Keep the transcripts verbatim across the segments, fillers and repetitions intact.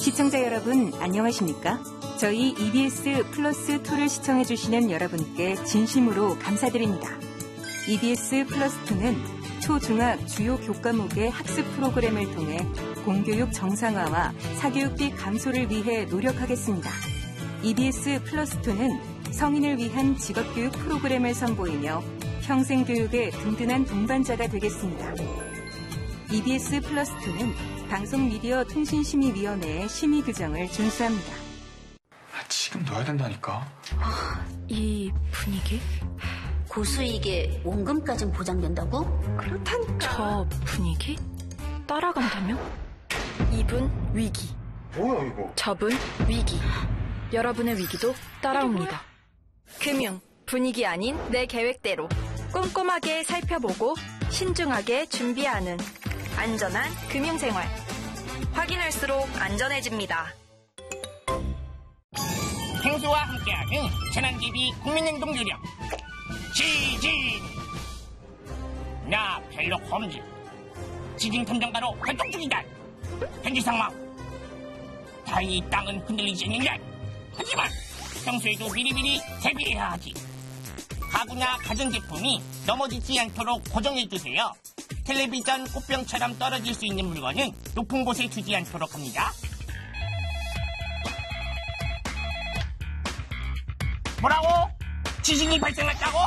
시청자 여러분, 안녕하십니까? 저희 이비에스 플러스 이를 시청해주시는 여러분께 진심으로 감사드립니다. 이비에스 플러스 이는 초중학 주요 교과목의 학습 프로그램을 통해 공교육 정상화와 사교육비 감소를 위해 노력하겠습니다. 이비에스 플러스 이는 성인을 위한 직업교육 프로그램을 선보이며 평생교육의 든든한 동반자가 되겠습니다. 이비에스 플러스 이는 방송미디어통신심의위원회의 심의 규정을 준수합니다. 아, 지금 넣어야 된다니까. 아, 이 분위기? 고수익에 원금까진 보장된다고? 그렇다니까. 저 분위기? 따라간다며? 이분 위기. 뭐야 이거? 저분 위기. 여러분의 위기도 따라옵니다. 금융, 분위기 아닌 내 계획대로 꼼꼼하게 살펴보고 신중하게 준비하는 안전한 금융생활. 확인할수록 안전해집니다. 생수와 함께하는 재난대비 국민행동 요령. 지진! 나 벨록 홈즈. 지진 탐정가로 활동 중이다. 현지 상황. 다이 땅은 흔들리지 않는다. 하지만 평소에도 미리미리 대비해야 하지. 가구나 가전제품이 넘어지지 않도록 고정해주세요. 텔레비전 꽃병처럼 떨어질 수 있는 물건은 높은 곳에 두지 않도록 합니다. 뭐라고? 지진이 발생했다고?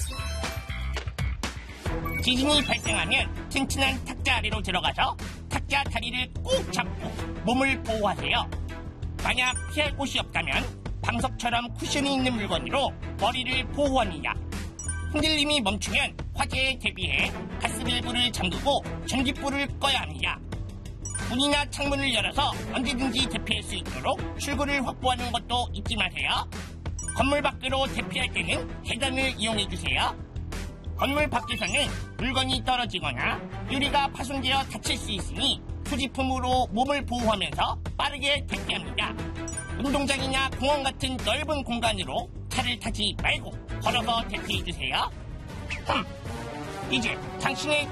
지진이 발생하면 튼튼한 탁자 아래로 들어가서 탁자 다리를 꾹 잡고 몸을 보호하세요. 만약 피할 곳이 없다면 방석처럼 쿠션이 있는 물건으로 머리를 보호합니다. 흔들림이 멈추면 화재에 대비해 가스밸브를 잠그고 전기불을 꺼야 합니다. 문이나 창문을 열어서 언제든지 대피할 수 있도록 출구를 확보하는 것도 잊지 마세요. 건물 밖으로 대피할 때는 계단을 이용해주세요. 건물 밖에서는 물건이 떨어지거나 유리가 파손되어 다칠 수 있으니 수지품으로 몸을 보호하면서 빠르게 대피합니다. 운동장이나 공원 같은 넓은 공간으로 차를 타지 말고 걸어서 대피해주세요. 흠, 이제 당신의